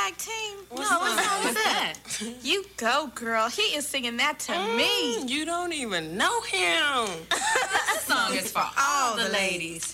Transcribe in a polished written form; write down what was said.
like Team? What song is that? You go, girl. He is singing that to me. You don't even know him. This song is for all the ladies.